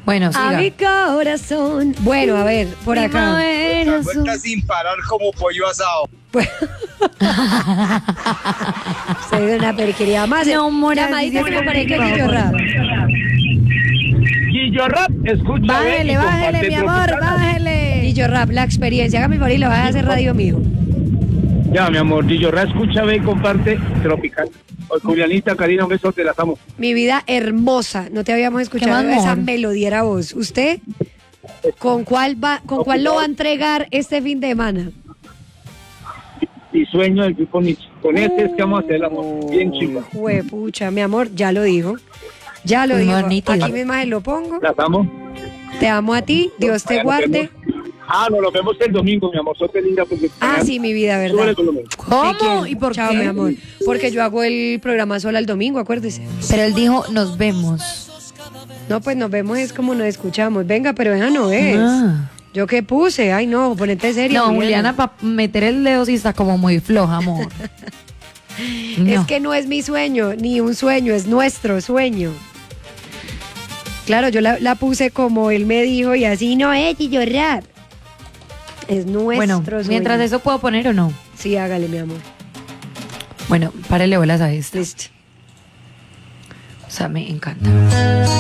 Bueno, A mi siga. corazón. Bueno, a ver, por acá. La vuelta sin parar como pollo asado. Se ve una periquería más. No, Mora, Llamadita dice como para el que por Guillo favor. Rap. Guillo Rap, escucha. Bájele, bájele, mi amor, bájele. Guillo Rap, la experiencia. Hágame el favor y lo vas a hacer radio mío. Ya, mi amor, Guillo Rap, escucha, ve y comparte Tropical. Julianita, Karina, un beso, te las amo. Mi vida hermosa. No te habíamos escuchado más, esa amor? melodiera voz. ¿Usted con cuál lo va a entregar este fin de semana? Y sueño del grupo Nietzsche. Con este es que vamos a hacer el amor. Bien chico. Juepucha, mi amor, ya lo dijo. Ya lo Muy dijo. nítido. Aquí mismo se lo pongo. Las amo. Te amo a ti. Dios te guarde. No, nos vemos el domingo, mi amor. Soy linda porque... Ah, sí, mi vida, Súbele ¿verdad? con lo mismo. Te ¿Cómo? quiero. ¿Y por Chao, qué? mi amor. Porque yo hago el programa sola el domingo, acuérdese. Pero él dijo, nos vemos. No, pues nos vemos, es como nos escuchamos. Venga, pero esa no es. Ah. ¿Yo qué puse? Ay, no, ponete seria. No, Juliana, para meter el dedo sí está como muy floja, amor. No. Es que no es mi sueño, ni un sueño, es nuestro sueño. Claro, yo la puse como él me dijo y así no es, y llorar. Es nuestro Bueno, sueño. mientras eso puedo poner o no. Sí, hágale, mi amor. Bueno, párele bolas a esto. Listo. O sea, me encanta.